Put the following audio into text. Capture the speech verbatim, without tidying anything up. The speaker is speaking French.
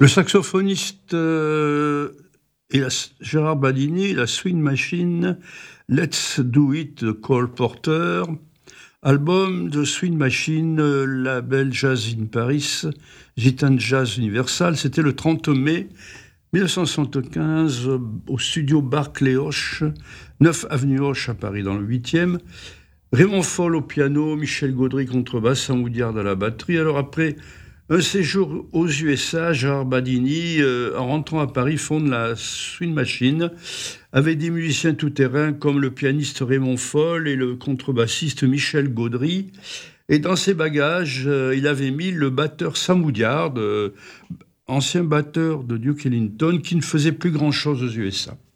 Le saxophoniste euh, et la, Gérard Badini, la Swing Machine, Let's Do It de Cole Porter, album de Swing Machine, euh, label Jazz in Paris, Gitan Jazz Universal. C'était le trente mai mille neuf cent soixante-quinze euh, au studio Barclay Hoche, neuf avenue Hoche à Paris dans le huitième. Raymond Foll au piano, Michel Gaudry contrebasse, Sam Woodyard à la batterie. Alors après un séjour aux U S A, Gérard Badini, euh, en rentrant à Paris, fonde la Swing Machine avec des musiciens tout-terrain comme le pianiste Raymond Foll et le contrebassiste Michel Gaudry. Et dans ses bagages, euh, il avait mis le batteur Sam Woodyard, euh, ancien batteur de Duke Ellington, qui ne faisait plus grand-chose aux U S A.